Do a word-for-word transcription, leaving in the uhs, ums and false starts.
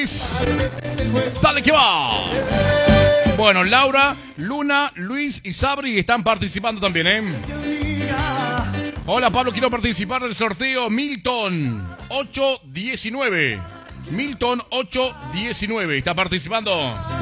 Luis. Dale que va. Bueno, Laura, Luna, Luis y Sabri están participando también, ¿eh? Hola, Pablo, quiero participar del sorteo Milton ocho diecinueve. Milton ocho diecinueve está participando.